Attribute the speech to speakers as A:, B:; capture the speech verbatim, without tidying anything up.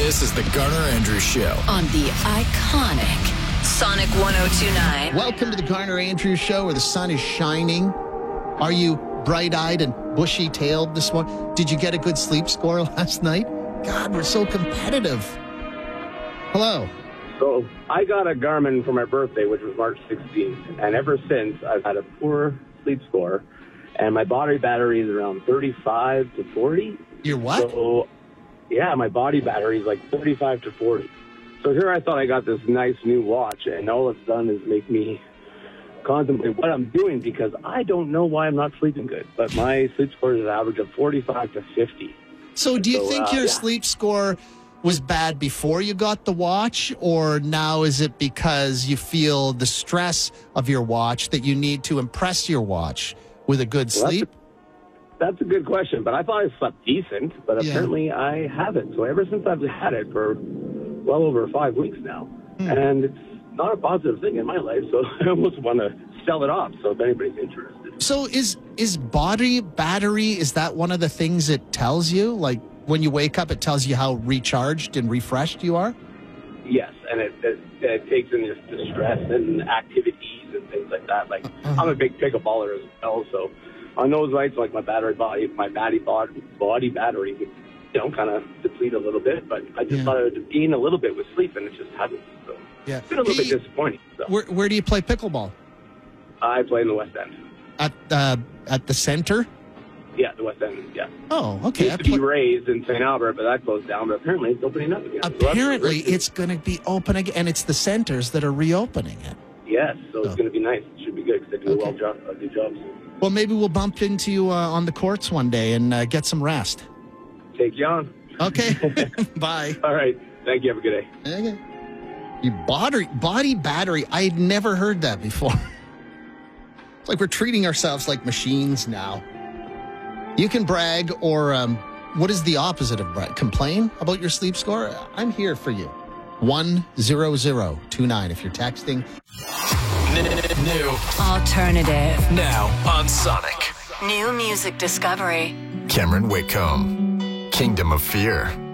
A: This is the Garner Andrews Show
B: on the iconic Sonic one oh two point nine.
C: Welcome to the Garner Andrews Show, where the sun is shining. Are you bright-eyed and bushy-tailed this morning? Did you get a good sleep score last night? God, we're so competitive. Hello.
D: So I got a Garmin for my birthday, which was March sixteenth, and ever since I've had a poor sleep score, and my body battery is around thirty-five to forty.
C: Your what?
D: So, yeah, my body battery is like thirty-five to forty. So here I thought I got this nice new watch, and all it's done is make me contemplate what I'm doing, because I don't know why I'm not sleeping good, but my sleep score is an average of forty-five to fifty.
C: So do you
D: So,
C: think
D: uh,
C: your
D: yeah.
C: sleep score was bad before you got the watch, or now is it because you feel the stress of your watch that you need to impress your watch with a good
D: Well,
C: sleep?
D: That's a good question, but I thought I slept decent, but
C: Yeah.
D: apparently I haven't. So ever since I've had it for well over five weeks now,
C: Hmm.
D: and it's not a positive thing in my life, so I almost want to sell it off, so if anybody's interested.
C: So is is body battery, is that one of the things it tells you? Like when you wake up, it tells you how recharged and refreshed you are?
D: Yes, and it, it, it takes in just the stress and activities and things like that. Like,
C: Uh-huh.
D: I'm a big pickleballer as well, so on those nights, like my battery body, my body body, body battery would, you know, kind of deplete a little bit, but I just
C: Yeah.
D: thought it would gain a little bit with sleep, and it just hasn't. So
C: Yeah.
D: it's been a little
C: Hey,
D: bit disappointing. So
C: Where, where do you play pickleball?
D: I play in the West End.
C: At uh, at the center?
D: Yeah, the West End, yeah.
C: Oh,
D: It
C: okay. I
D: used to be
C: pla-
D: raised in Saint Albert, but that closed down, but apparently it's opening up again. So that's
C: Apparently,
D: great.
C: it's going to be open again, and it's the centers that are reopening it.
D: Yes, so it's
C: Oh.
D: going to be nice. It should be good, because they do
C: Okay.
D: a well job, a good job.
C: Well, maybe we'll bump into you uh, on the courts one day and uh, get some rest.
D: Take you on.
C: Okay. Bye.
D: All right. Thank you. Have a good day.
C: Okay. You body, body battery. I had never heard that before. It's like we're treating ourselves like machines now. You can brag, or um, what is the opposite of brag? Complain about your sleep score? I'm here for you. one zero zero two nine if you're texting.
A: New
B: Alternative.
A: now on Sonic.
B: New music discovery.
A: Cameron Whitcomb, Kingdom of Fear.